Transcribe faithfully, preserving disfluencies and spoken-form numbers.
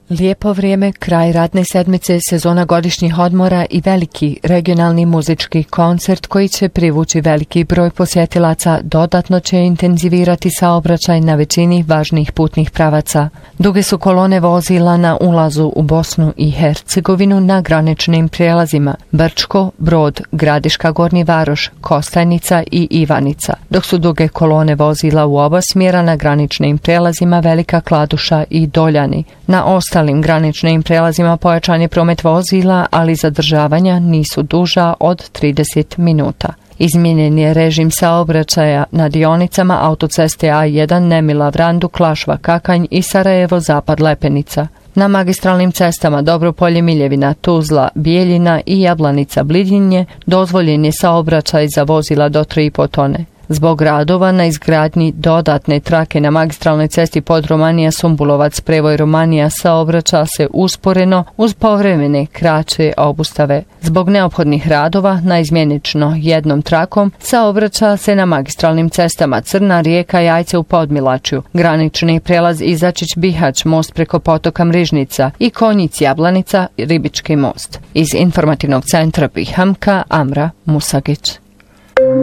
Lijepo vrijeme, kraj radne sedmice, sezona godišnjih odmora i veliki regionalni muzički koncert koji će privući veliki broj posjetilaca dodatno će intenzivirati saobraćaj na većini važnih putnih pravaca. Duge su kolone vozila na ulazu u Bosnu i Hercegovinu na graničnim prijelazima Brčko, Brod, Gradiška Gornji Varoš, Kostajnica i Ivanica, dok su duge kolone vozila u oba smjera na graničnim prijelazima Velika Kladuša i Doljani. Na ostalim graničnim prijelazima pojačan je promet vozila, ali zadržavanja nisu duža od trideset minuta. Izmijenjen je režim saobraćaja na dionicama autoceste A jedan Nemila Vrandu, Klašva, Kakanj i Sarajevo Zapad Lepenica. Na magistralnim cestama Dobropolje, Miljevina, Tuzla, Bijeljina i Jablanica Blidinje dozvoljen je saobraćaj za vozila do tri i po tone. Zbog radova na izgradnji dodatne trake na magistralnoj cesti Podromanija Sumbulovac Prevoj Romanija saobraća se usporeno uz povremene kraće obustave. Zbog neophodnih radova na izmjenično jednom trakom saobraća se na magistralnim cestama Crna Rijeka Jajce u Podmilačju, granični prelaz Izačić Bihać, most preko potoka Mrižnica i Konjic Jablanica Ribički most. Iz informativnog centra Bihamka Amra Musagić.